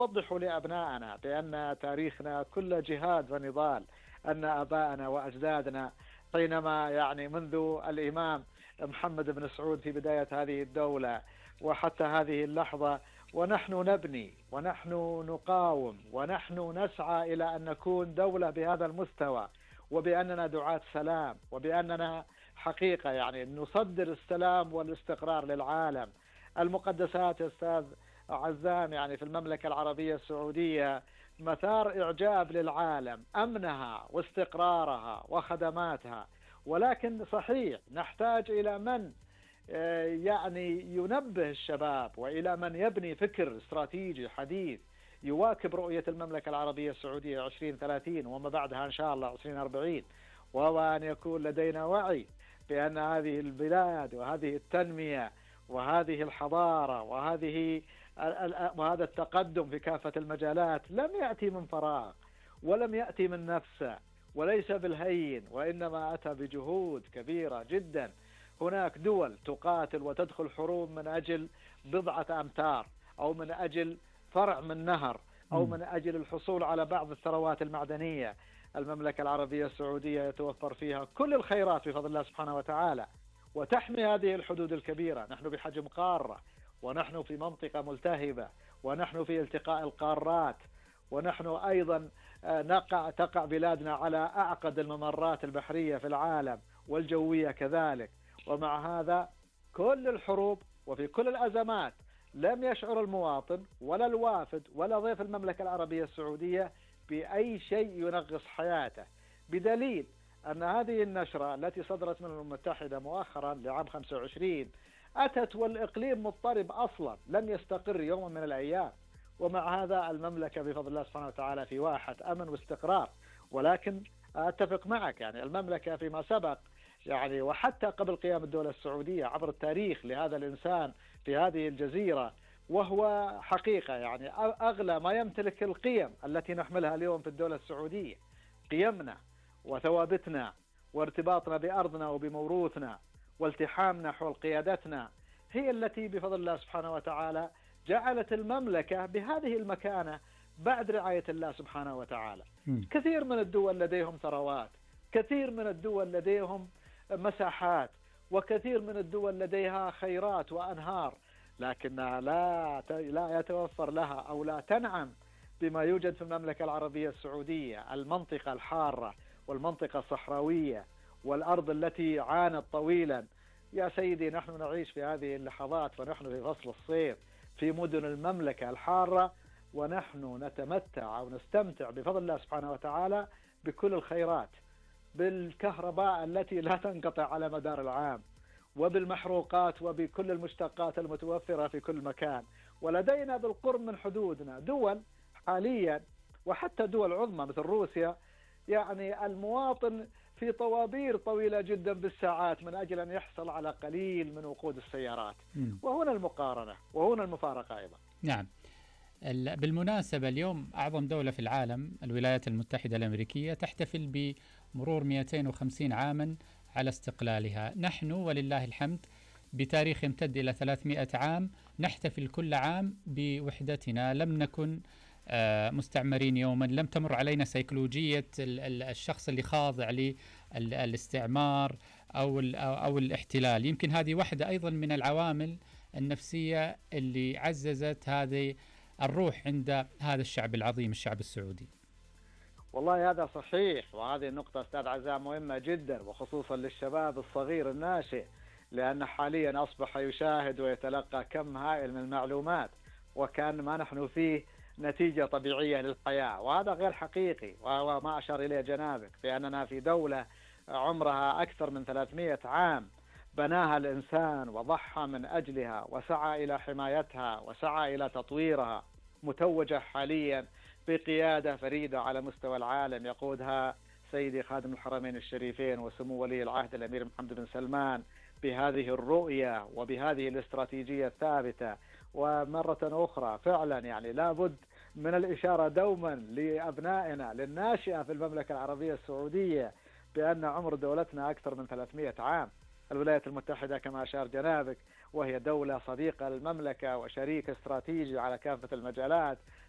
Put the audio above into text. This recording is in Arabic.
نوضح لأبنائنا بأن تاريخنا كله جهاد ونضال، أن آباءنا وأجدادنا حينما منذ الإمام محمد بن سعود في بداية هذه الدولة وحتى هذه اللحظة، ونحن نبني ونحن نقاوم ونحن نسعى إلى أن نكون دولة بهذا المستوى، وبأننا دعاة سلام، وبأننا حقيقة نصدر السلام والاستقرار للعالم. المقدسات يا أستاذ عزام في المملكة العربية السعودية مثار إعجاب للعالم، أمنها واستقرارها وخدماتها، ولكن صحيح نحتاج إلى من ينبه الشباب، وإلى من يبني فكر استراتيجي حديث يواكب رؤية المملكة العربية السعودية 2030 وما بعدها إن شاء الله 2040، وهو أن يكون لدينا وعي بأن هذه البلاد وهذه التنمية وهذه الحضارة وهذا التقدم في كافة المجالات لم يأتي من فراغ، ولم يأتي من نفسه، وليس بالهين، وإنما أتى بجهود كبيرة جدا. هناك دول تقاتل وتدخل حروب من أجل بضعة أمتار، أو من أجل فرع من نهر، أو من أجل الحصول على بعض الثروات المعدنية. المملكة العربية السعودية يتوفر فيها كل الخيرات بفضل الله سبحانه وتعالى، وتحمي هذه الحدود الكبيرة. نحن بحجم قارة، ونحن في منطقة ملتهبة، ونحن في التقاء القارات، ونحن أيضا تقع بلادنا على أعقد الممرات البحرية في العالم والجوية كذلك. ومع هذا كل الحروب وفي كل الأزمات لم يشعر المواطن ولا الوافد ولا ضيف المملكة العربية السعودية بأي شيء ينغص حياته، بدليل أن هذه النشرة التي صدرت من الأمم المتحدة مؤخرا لعام 25 أتت والإقليم مضطرب أصلا، لم يستقر يوما من الأيام. ومع هذا المملكة بفضل الله سبحانه وتعالى في واحة أمن واستقرار. ولكن أتفق معك، المملكة فيما سبق وحتى قبل قيام الدولة السعودية عبر التاريخ لهذا الإنسان في هذه الجزيرة، وهو حقيقة أغلى ما يمتلك القيم التي نحملها اليوم في الدولة السعودية، قيمنا وثوابتنا وارتباطنا بأرضنا وبموروثنا والتحامنا حول قيادتنا، هي التي بفضل الله سبحانه وتعالى جعلت المملكة بهذه المكانة بعد رعاية الله سبحانه وتعالى. كثير من الدول لديهم ثروات، كثير من الدول لديهم مساحات، وكثير من الدول لديها خيرات وأنهار، لكنها لا يتوفر لها أو لا تنعم بما يوجد في المملكة العربية السعودية، المنطقة الحارة والمنطقة الصحراوية والأرض التي عانت طويلا. يا سيدي، نحن نعيش في هذه اللحظات ونحن في فصل الصيف في مدن المملكة الحارة، ونحن نتمتع أو نستمتع بفضل الله سبحانه وتعالى بكل الخيرات، بالكهرباء التي لا تنقطع على مدار العام، وبالمحروقات وبكل المشتقات المتوفرة في كل مكان. ولدينا بالقرب من حدودنا دول حاليا، وحتى دول عظمى مثل روسيا، المواطن في طوابير طويلة جدا بالساعات من أجل أن يحصل على قليل من وقود السيارات. وهنا المقارنة وهنا المفارقة أيضا. نعم. بالمناسبة اليوم أعظم دولة في العالم الولايات المتحدة الأمريكية تحتفل بمرور 250 عاما على استقلالها. نحن ولله الحمد بتاريخ يمتد إلى 300 عام نحتفل كل عام بوحدتنا. لم نكن مستعمرين يوما، لم تمر علينا سيكولوجية الشخص اللي خاضع للاستعمار أو الاحتلال. يمكن هذه واحدة أيضا من العوامل النفسية اللي عززت هذه الروح عند هذا الشعب العظيم، الشعب السعودي. والله هذا صحيح، وهذه النقطة أستاذ عزام مهمة جدا، وخصوصا للشباب الصغير الناشئ، لأن حاليا أصبح يشاهد ويتلقى كم هائل من المعلومات، وكان ما نحن فيه نتيجة طبيعية للحياة، وهذا غير حقيقي. وهو ما أشار إليه جنابك بأننا في دولة عمرها أكثر من 300 عام بناها الإنسان وضحى من أجلها وسعى إلى حمايتها وسعى إلى تطويرها، متوجة حاليا بقيادة فريدة على مستوى العالم يقودها سيدي خادم الحرمين الشريفين وسمو ولي العهد الأمير محمد بن سلمان بهذه الرؤية وبهذه الاستراتيجية الثابتة. ومرة أخرى فعلا لابد من الإشارة دوما لأبنائنا للناشئة في المملكة العربية السعودية بأن عمر دولتنا أكثر من 300 عام. الولايات المتحدة كما أشار جنابك وهي دولة صديقة للمملكة وشريك استراتيجي على كافة المجالات،